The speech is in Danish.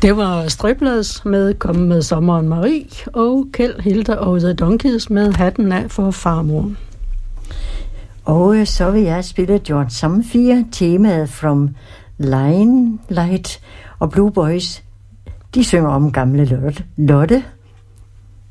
Det var Strøblads med Kom med sommeren Marie, og Kjeld, Hilda og The Donkeys med Hatten af for farmoren. Og så vil jeg spille George Zamfir, temaet From Limelight, og Blue Boys, de synger om gamle Lotte,